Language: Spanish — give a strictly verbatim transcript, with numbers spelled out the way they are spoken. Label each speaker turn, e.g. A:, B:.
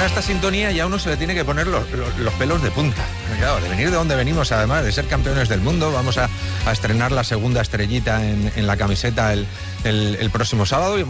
A: suena esta sintonía y a uno se le tiene que poner los, los, los pelos de punta. Claro, de venir de donde venimos, además de ser campeones del mundo, vamos a, a estrenar la segunda estrellita en, en la camiseta el, el, el próximo sábado. Y